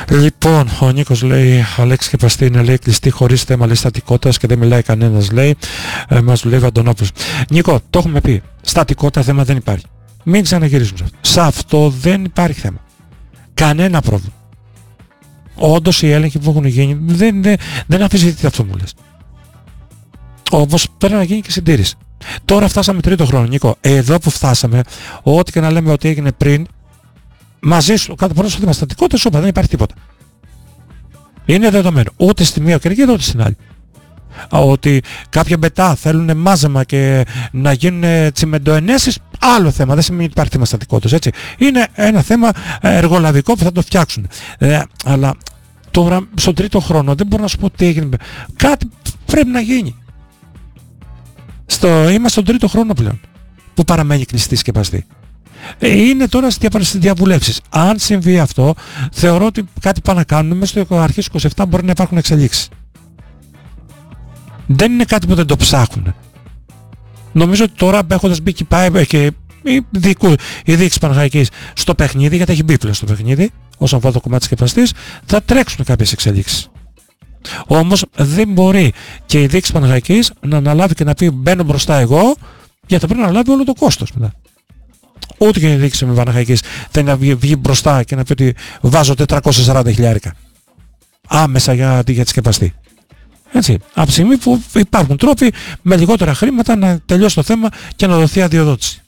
Λοιπόν, ο Νίκος λέει, Αλέξη και Παστή είναι, λέει, κλειστή χωρίς θέμα, λέει, στατικότητας και δεν μιλάει κανένας, λέει, μας δουλεύει ο Αντωνόπουλος. Νίκο, το έχουμε πει, στατικότητα θέμα δεν υπάρχει. Μην ξαναγυρίζουν σε αυτό. Σε αυτό δεν υπάρχει θέμα. Κανένα πρόβλημα. Όντως οι έλεγχοι που έχουν γίνει δεν αμφισβητείται αυτό που λες. Όμως πρέπει να γίνει και συντήρηση. Τώρα φτάσαμε τρίτο χρόνο, Νίκο. Εδώ που φτάσαμε, ό,τι και να λέμε ότι έγινε πριν, μαζί σου, κατά πρώτο θέμα στατικότητα, σου είπα, δεν υπάρχει τίποτα. Είναι δεδομένο. Ούτε στη μία κερκίδα, ούτε στην άλλη. Ότι κάποια μπετά θέλουν μάζεμα και να γίνουν τσιμεντοενέσεις, άλλο θέμα. Δεν σημαίνει ότι υπάρχει θέμα στατικότητας, έτσι. Είναι ένα θέμα εργολαβικό που θα το φτιάξουν. Αλλά τώρα, στον τρίτο χρόνο, δεν μπορώ να σου πω τι έγινε. Κάτι πρέπει να γίνει. Είμαστε στον τρίτο χρόνο πλέον που παραμένει κλειστή σκεπαστή. Είναι τώρα στις διαβουλεύσεις. Αν συμβεί αυτό, θεωρώ ότι κάτι πάνε να κάνουν. Μέσα στο αρχές 27 μπορεί να υπάρχουν εξελίξεις. Δεν είναι κάτι που δεν το ψάχνουν. Νομίζω ότι τώρα έχοντας μπει και η διοίκηση Παναχαϊκής στο παιχνίδι, γιατί έχει μπει πλέον στο παιχνίδι, όσον αφορά το κομμάτι της σκεπαστής, θα τρέξουν κάποιες εξελίξεις. Όμως δεν μπορεί και η διοίκηση Παναχαϊκής να αναλάβει και να πει μπαίνω μπροστά εγώ, γιατί θα πρέπει να αναλάβει όλο το κόστος μετά. Ούτε και η διοίκηση με Παναχαϊκής θέλει να βγει μπροστά και να πει ότι βάζω 440.000 άμεσα για τη σκεπαστή. Έτσι, από τη στιγμή που υπάρχουν τρόποι με λιγότερα χρήματα να τελειώσει το θέμα και να δοθεί αδειοδότηση.